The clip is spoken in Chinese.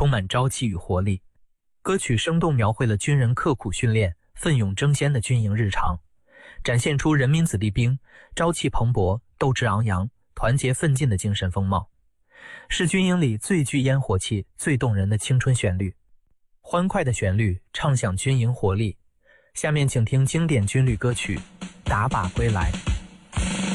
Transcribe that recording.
充满朝气与活力。歌曲生动描绘了军人刻苦训练、奋勇争先的军营日常，展现出人民子弟兵朝气蓬勃、斗志昂扬、团结奋进的精神风貌，是军营里最具烟火气、最动人的青春旋律。欢快的旋律唱响军营活力，下面请听经典军旅歌曲《打靶归来》。